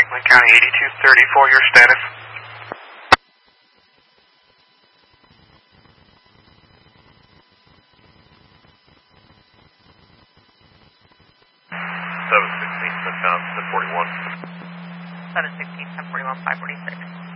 Franklin County 8234, your status? Seven 16, 10,41. 716, 1041, 546.